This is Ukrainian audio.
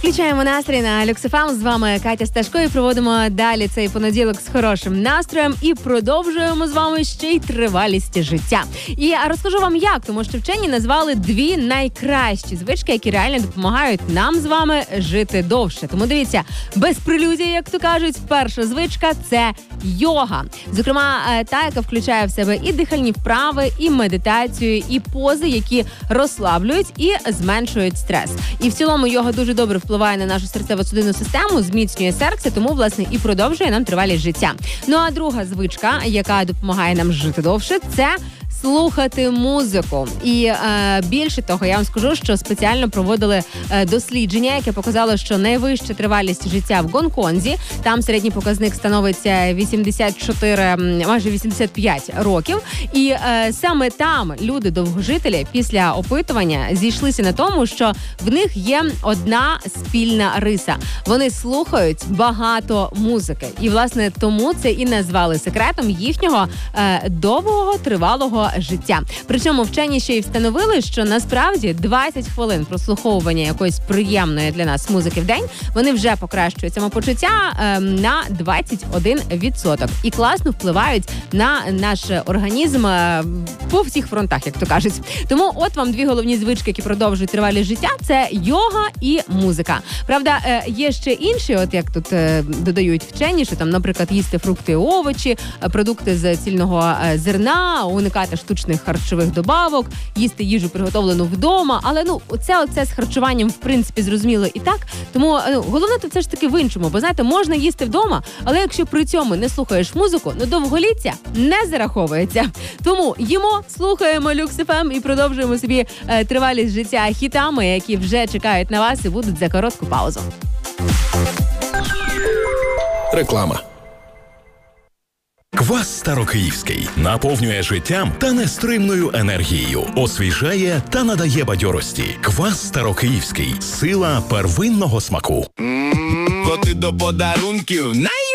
Включаємо настрій на Люкс ФМ. З вами Катя Сташко і проводимо далі цей понеділок з хорошим настроєм і продовжуємо з вами ще й тривалість життя. І розкажу вам як, тому що вчені назвали 2 найкращі звички, які реально допомагають нам з вами жити довше. Тому дивіться, без прелюдії, як то кажуть, перша звичка – це йога. Зокрема, та, яка включає в себе і дихальні вправи, і медитацію, і пози, які розслаблюють і зменшують стрес. І в цілому йога дуже добре впливає на нашу серцево-судинну систему, зміцнює серце, тому, власне, і продовжує нам тривалість життя. Ну, а друга звичка, яка допомагає нам жити довше, це слухати музику. І більше того, я вам скажу, що спеціально проводили дослідження, яке показало, що найвища тривалість життя в Гонконзі, там середній показник становиться 84, майже 85 років. І саме там люди, довгожителі, після опитування зійшлися на тому, що в них є одна спільна риса. Вони слухають багато музики. І, власне, тому це і назвали секретом їхнього довгого, тривалого життя. Причому вчені ще й встановили, що насправді 20 хвилин прослуховування якоїсь приємної для нас музики в день, вони вже покращують самопочуття на 21%. І класно впливають на наш організм по всіх фронтах, як то кажуть. Тому от вам 2 головні звички, які продовжують тривалість життя, це йога і музика. Правда, є ще інші, от як тут додають вчені, що там, наприклад, їсти фрукти і овочі, продукти з цільного зерна, уникати штучних харчових добавок, їсти їжу, приготовлену вдома. Але, оце з харчуванням, в принципі, зрозуміло і так. Тому, головне, то все ж таки в іншому. Бо, знаєте, можна їсти вдома, але якщо при цьому не слухаєш музику, довголіття не зараховується. Тому їмо, слухаємо Люкс ФМ і продовжуємо собі тривалість життя хітами, які вже чекають на вас і будуть за коротку паузу. Реклама. Квас Старокиївський наповнює життям та нестримною енергією, освіжає та надає бадьорості. Квас Старокиївський – сила первинного смаку. Коти до подарунків